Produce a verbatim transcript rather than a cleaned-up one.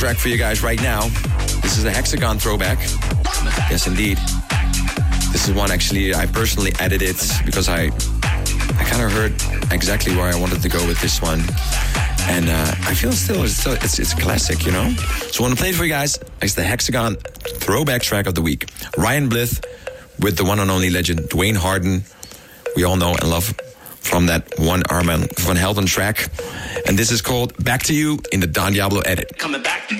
Track for you guys right now. This is a Hexagon throwback. Yes, indeed. This is one actually I personally edited because I I kind of heard exactly where I wanted to go with this one. And uh, I feel still, it's, still it's, it's a classic, you know? So I want to play it for you guys. It's the Hexagon throwback track of the week. Ryan Blith with the one and only legend Dwayne Harden. We all know and love from that one Armand Van Helden track. And this is called Back to You in the Don Diablo edit. Coming back.